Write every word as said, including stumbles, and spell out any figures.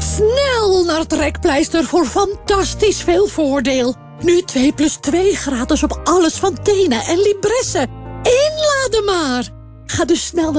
Snel naar Trekpleister voor fantastisch veel voordeel. Nu twee plus twee gratis op alles van Tena en Libresse. Inladen maar. Ga dus snel naar